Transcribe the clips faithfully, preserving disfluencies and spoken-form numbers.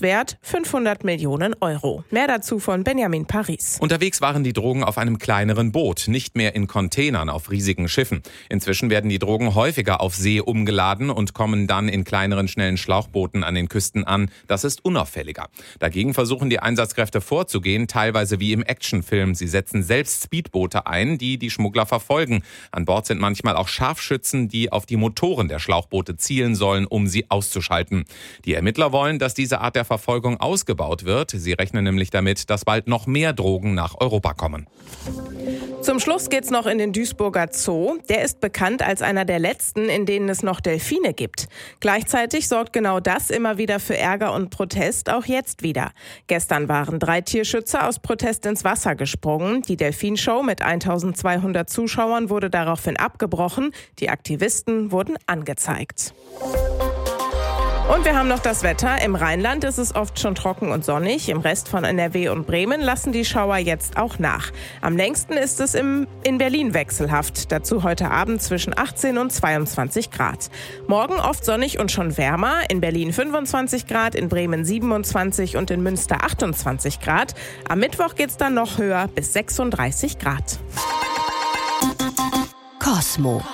Schätzungswert fünfhundert Millionen Euro. Mehr dazu von Benjamin Paris. Unterwegs waren die Drogen auf einem kleineren Boot, nicht mehr in Containern auf riesigen Schiffen. Inzwischen werden die Drogen häufiger auf See umgeladen und kommen dann in kleineren, schnellen Schlauchbooten an den Küsten an. Das ist unauffälliger. Dagegen versuchen die Einsatzkräfte vorzugehen, teilweise wie im Actionfilm. Sie setzen selbst Speedboote ein, die die Schmuggler verfolgen. An Bord sind manchmal auch Scharfschützen, die auf die Motoren der Schlauchboote zielen sollen, um sie auszuschalten. Die Ermittler wollen, dass diese Art der Verfolgung ausgebaut wird. Sie rechnen nämlich damit, dass bald noch mehr Drogen nach Europa kommen. Zum Schluss geht's noch in den Duisburger Zoo. Der ist bekannt als einer der letzten, in denen es noch Delfine gibt. Gleichzeitig sorgt genau das immer wieder für Ärger und Protest, auch jetzt wieder. Gestern waren drei Tierschützer aus Protest ins Wasser gesprungen. Die Delfinshow mit eintausendzweihundert Zuschauern wurde daraufhin abgebrochen. Die Aktivisten wurden angezeigt. Und wir haben noch das Wetter. Im Rheinland ist es oft schon trocken und sonnig. Im Rest von N R W und Bremen lassen die Schauer jetzt auch nach. Am längsten ist es im, in Berlin wechselhaft. Dazu heute Abend zwischen achtzehn und zweiundzwanzig Grad. Morgen oft sonnig und schon wärmer. In Berlin fünfundzwanzig Grad, in Bremen siebenundzwanzig und in Münster achtundzwanzig Grad. Am Mittwoch geht's dann noch höher bis sechsunddreißig Grad. Cosmo.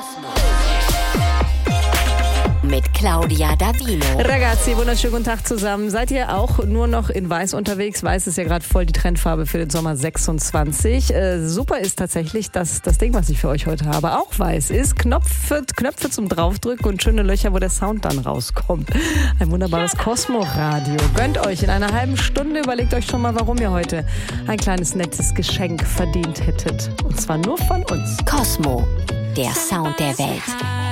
Mit Claudia Davino. Ragazzi, wunderschönen guten Tag zusammen. Seid ihr auch nur noch in Weiß unterwegs? Weiß ist ja gerade voll die Trendfarbe für den Sommer sechsundzwanzig. Äh, super ist tatsächlich, dass das Ding, was ich für euch heute habe, auch weiß ist. Knöpfe, Knöpfe zum Draufdrücken und schöne Löcher, wo der Sound dann rauskommt. Ein wunderbares Cosmo-Radio. Gönnt euch in einer halben Stunde. Überlegt euch schon mal, warum ihr heute ein kleines nettes Geschenk verdient hättet. Und zwar nur von uns. Cosmo, der Sound der Welt.